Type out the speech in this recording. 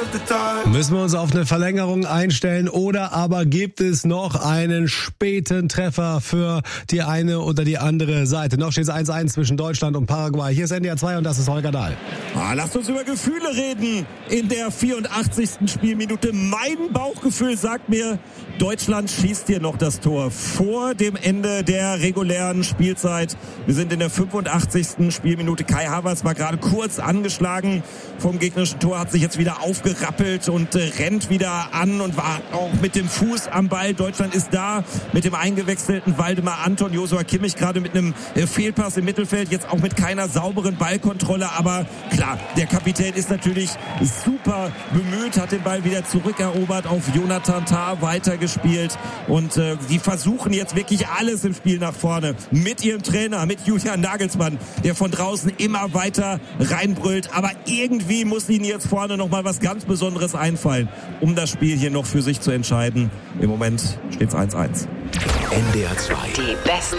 Müssen wir uns auf eine Verlängerung einstellen oder aber gibt es noch einen späten Treffer für die eine oder die andere Seite? Noch steht es 1-1 zwischen Deutschland und Paraguay. Hier ist NDR 2 und das ist Holger Dahl. Lasst uns über Gefühle reden in der 84. Spielminute. Mein Bauchgefühl sagt mir, Deutschland schießt hier noch das Tor vor dem Ende der regulären Spielzeit. Wir sind in der 85. Spielminute. Kai Havertz war gerade kurz angeschlagen vom gegnerischen Tor, hat sich jetzt wieder aufgerappelt und rennt wieder an und war auch mit dem Fuß am Ball. Deutschland ist da mit dem eingewechselten Waldemar Anton, Joshua Kimmich gerade mit einem Fehlpass im Mittelfeld, jetzt auch mit keiner sauberen Ballkontrolle. Aber klar, der Kapitän ist natürlich super bemüht, hat den Ball wieder zurückerobert, auf Jonathan Tah weitergespielt und die versuchen jetzt wirklich alles im Spiel nach vorne mit ihrem Trainer, mit Julian Nagelsmann, der von draußen immer weiter reinbrüllt, aber irgendwie muss ihnen jetzt vorne noch mal was ganz Besonderes einfallen, um das Spiel hier noch für sich zu entscheiden. Im Moment steht es 1-1. NDR 2. Die besten